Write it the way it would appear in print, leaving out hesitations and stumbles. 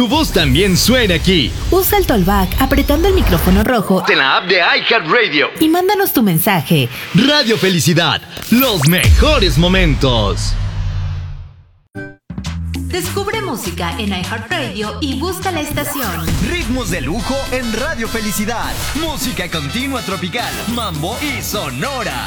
tu voz también suena aquí. Usa el Tollback apretando el micrófono rojo En la app de iHeartRadio. y mándanos tu mensaje. Radio Felicidad, los mejores momentos. Descubre música en iHeartRadio y busca la estación. Ritmos de lujo en Radio Felicidad. Música continua tropical, mambo y sonora.